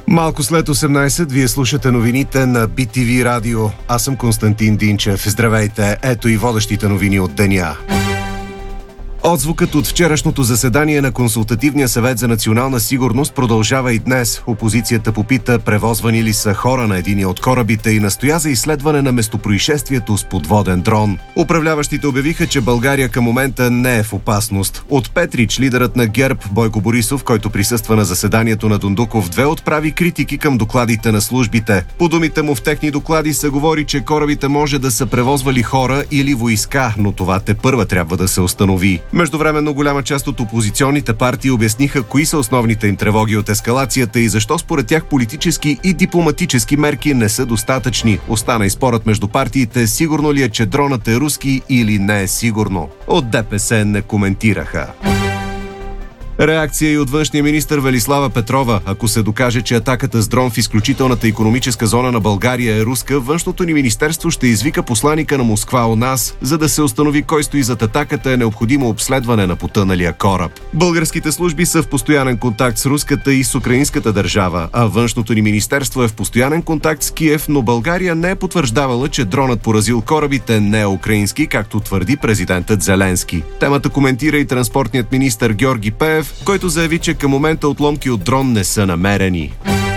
Малко след 18 вие слушате новините на BTV Радио. Аз съм Константин Динчев. Здравейте, ето и водещите новини от деня. Отзвукът от вчерашното заседание на Консултативния съвет за национална сигурност продължава и днес. Опозицията попита превозвани ли са хора на единия от корабите и настоя за изследване на местопроизшествието с подводен дрон. Управляващите обявиха, че България към момента не е в опасност. От Петрич, лидерът на ГЕРБ Бойко Борисов, който присъства на заседанието на Дондуков 2, отправи критики към докладите на службите. По думите му в техни доклади се говори, че корабите може да са превозвали хора или войска, но това тепърва трябва да се установи. Междувременно голяма част от опозиционните партии обясниха кои са основните им тревоги от ескалацията и защо според тях политически и дипломатически мерки не са достатъчни. Остана и спорът между партиите, сигурно ли е, че дронът е руски или не е сигурно. От ДПС не коментираха. Реакция и от външния министър Велислава Петрова. Ако се докаже, че атаката с дрон в изключителната икономическа зона на България е руска, външното ни министерство ще извика посланика на Москва у нас. За да се установи кой стои зад атаката, е необходимо обследване на потъналия кораб. Българските служби са в постоянен контакт с руската и с украинската държава, а външното ни министерство е в постоянен контакт с Киев, но България не е потвърждавала, че дронът поразил корабите не е украински, както твърди президентът Зеленски. Темата коментира и транспортният министър Георги Пеев, който заяви, че към момента отломки от дрон не са намерени.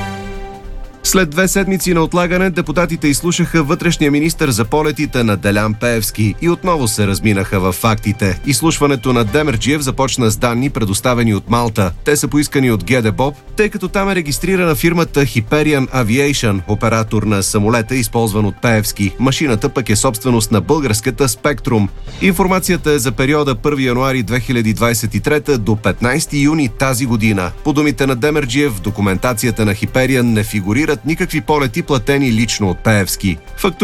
След 2 седмици на отлагане, депутатите изслушаха вътрешния министър за полетите на Делян Пеевски и отново се разминаха във фактите. Изслушването на Демерджиев започна с данни, предоставени от Малта. Те са поискани от ГДБОП, тъй като там е регистрирана фирмата Hyperion Aviation, оператор на самолета, използван от Пеевски. Машината пък е собственост на българската Спектрум. Информацията е за периода 1 януари 2023 до 15 юни тази година. По думите на Демерджиев, в документацията на Hyperion не фигурират никакви полети, платени лично от Пеевски.